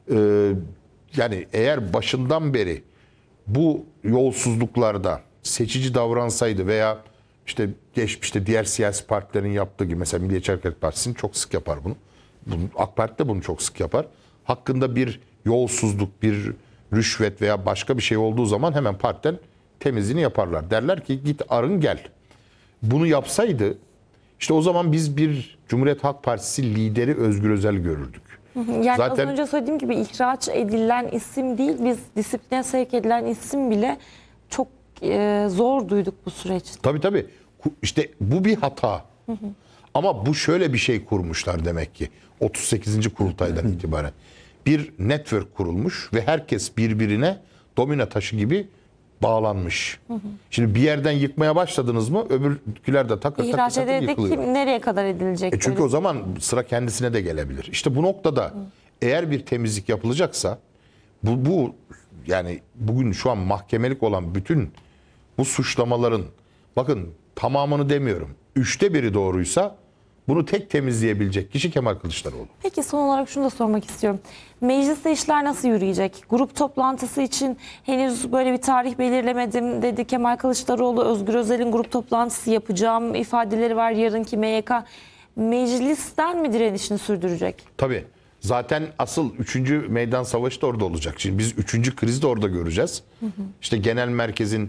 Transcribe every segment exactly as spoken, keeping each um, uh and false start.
e, yani eğer başından beri bu yolsuzluklarda seçici davransaydı veya işte geçmişte diğer siyasi partilerin yaptığı gibi, mesela Milliyetçi Hareket Partisi'nin çok sık yapar bunu. bunu. AK Parti de bunu çok sık yapar. Hakkında bir yolsuzluk, bir rüşvet veya başka bir şey olduğu zaman hemen partiden temizliğini yaparlar. Derler ki git arın gel. Bunu yapsaydı işte o zaman biz bir Cumhuriyet Halk Partisi lideri Özgür Özel görürdük. Yani Zaten az önce söylediğim gibi ihraç edilen isim değil, biz disipline sevk edilen isim bile çok e, zor duyduk bu süreçte. tabii tabii işte bu bir hata. Hı hı. Ama bu şöyle bir şey kurmuşlar demek ki otuz sekizinci kurultaydan itibaren. Bir network kurulmuş ve herkes birbirine domino taşı gibi bağlanmış. Hı hı. Şimdi bir yerden yıkmaya başladınız mı öbürküler de takır takır İhraç takır edildi yıkılıyor. kim nereye kadar edilecek? E çünkü o zaman sıra kendisine de gelebilir. İşte bu noktada Hı. eğer bir temizlik yapılacaksa bu, bu yani bugün şu an mahkemelik olan bütün bu suçlamaların, bakın tamamını demiyorum, üçte biri doğruysa bunu tek temizleyebilecek kişi Kemal Kılıçdaroğlu. Peki son olarak şunu da sormak istiyorum. Mecliste işler nasıl yürüyecek? Grup toplantısı için henüz böyle bir tarih belirlemedim dedi Kemal Kılıçdaroğlu. Özgür Özel'in grup toplantısı yapacağım ifadeleri var. Yarınki M Y K meclisten mi direnişini sürdürecek? Tabii. Zaten asıl üçüncü meydan savaşı da orada olacak. Şimdi biz üçüncü krizi de orada göreceğiz. Hı hı. İşte genel merkezin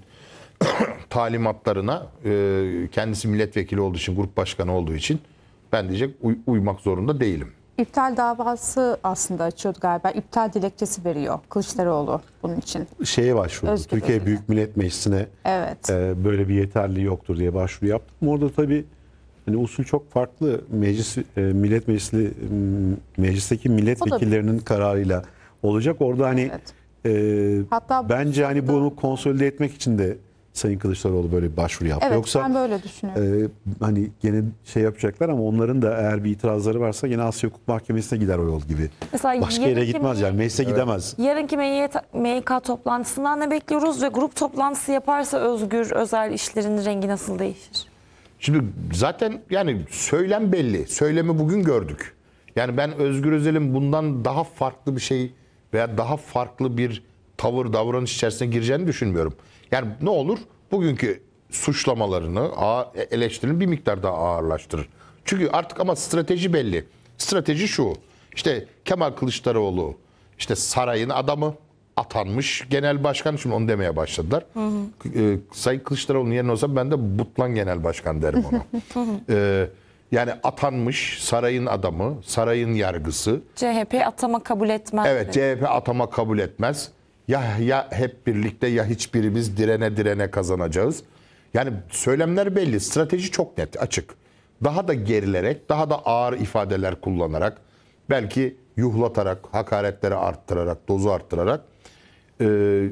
talimatlarına e, kendisi milletvekili olduğu için, grup başkanı olduğu için ben diyecek uy- uymak zorunda değilim. İptal davası aslında açıyordu galiba. İptal dilekçesi veriyor Kılıçdaroğlu bunun için. Şeye başvurdu. Özgür Türkiye Özel'e. Büyük Millet Meclisi'ne Evet. e, böyle bir yeterliliği yoktur diye başvuru yaptım. Orada tabii hani usul çok farklı. Meclis e, Millet Meclisi m, meclisteki milletvekillerinin kararıyla olacak. Orada hani Evet. e, Hatta bence hani burada- bunu konsolide etmek için de Sayın Kılıçdaroğlu böyle bir başvuru yaptı. Evet, Yoksa ben böyle düşünüyorum. e, hani gene şey yapacaklar ama onların da eğer bir itirazları varsa yine Asya Hukuk Mahkemesi'ne gider o yol gibi. Mesela Başka yere yarınki gitmez mi- yani. Meclise gidemez. Yarınki M Y K toplantısından ne bekliyoruz ve grup toplantısı yaparsa Özgür Özel işlerinin rengi nasıl değişir? Şimdi zaten yani söylem belli. Söylemi bugün gördük. Yani ben Özgür Özel'in bundan daha farklı bir şey veya daha farklı bir tavır, davranış içerisine gireceğini düşünmüyorum. Yani ne olur? Bugünkü suçlamalarını, eleştirilerini bir miktar daha ağırlaştırır. Çünkü artık ama strateji belli. Strateji şu. İşte Kemal Kılıçdaroğlu işte sarayın adamı, atanmış genel başkan, şimdi onu demeye başladılar. Hı hı. Ee, Sayın Kılıçdaroğlu'nun yerine olsam ben de Butlan genel başkan derim ona. ee, yani atanmış sarayın adamı, sarayın yargısı. C H P atama kabul etmez. Evet, C H P atama kabul etmez. Ya ya hep birlikte ya hiçbirimiz direne direne kazanacağız. Yani söylemler belli, strateji çok net, açık. Daha da gerilerek, daha da ağır ifadeler kullanarak, belki yuhlatarak, hakaretleri arttırarak, dozu arttırarak e,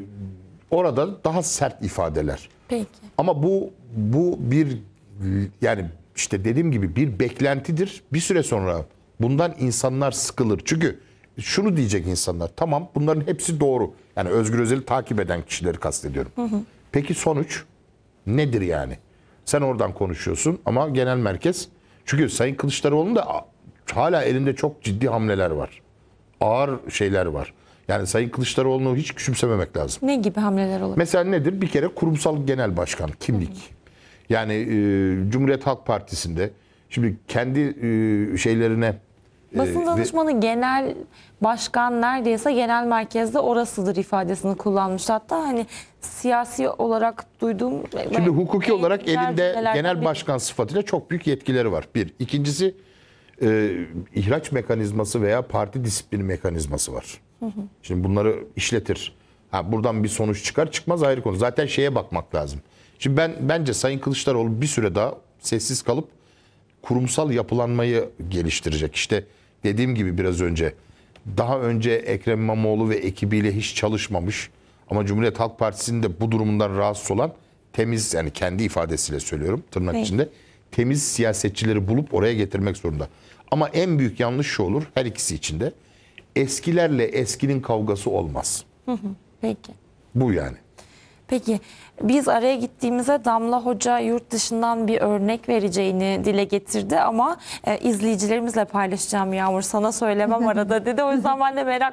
orada daha sert ifadeler. Peki. Ama bu bu bir yani işte dediğim gibi bir beklentidir. Bir süre sonra bundan insanlar sıkılır. Çünkü şunu diyecek insanlar, tamam bunların hepsi doğru. Yani Özgür Özel'i takip eden kişileri kastediyorum. Hı hı. Peki sonuç nedir yani? Sen oradan konuşuyorsun ama genel merkez, çünkü Sayın Kılıçdaroğlu'nun da hala elinde çok ciddi hamleler var. Ağır şeyler var. Yani Sayın Kılıçdaroğlu'nu hiç küçümsememek lazım. Ne gibi hamleler olur? Mesela nedir? Bir kere kurumsal genel başkan, kimlik. Yani e, Cumhuriyet Halk Partisi'nde şimdi kendi e, şeylerine e, Basın ve- danışmanı genel başkan neredeyse genel merkezde orasıdır ifadesini kullanmış. Hatta hani siyasi olarak duyduğum... Şimdi hukuki olarak elinde cümlelerden genel biri. başkan sıfatıyla çok büyük yetkileri var. Bir. İkincisi e, ihraç mekanizması veya parti disiplini mekanizması var. Hı hı. Şimdi bunları işletir. Ha, buradan bir sonuç çıkar çıkmaz ayrı konu. Zaten şeye bakmak lazım. Şimdi ben bence Sayın Kılıçdaroğlu bir süre daha sessiz kalıp kurumsal yapılanmayı geliştirecek. İşte dediğim gibi biraz önce, daha önce Ekrem İmamoğlu ve ekibiyle hiç çalışmamış ama Cumhuriyet Halk Partisi'nin de bu durumundan rahatsız olan temiz, yani kendi ifadesiyle söylüyorum tırnak Evet. içinde, temiz siyasetçileri bulup oraya getirmek zorunda. Ama en büyük yanlış şu olur her ikisi içinde: eskilerle eskinin kavgası olmaz. Hı hı. Peki. Bu yani. Peki biz araya gittiğimizde Damla Hoca yurt dışından bir örnek vereceğini dile getirdi ama e, izleyicilerimizle paylaşacağım Yağmur, sana söylemem arada dedi. O yüzden ben de merak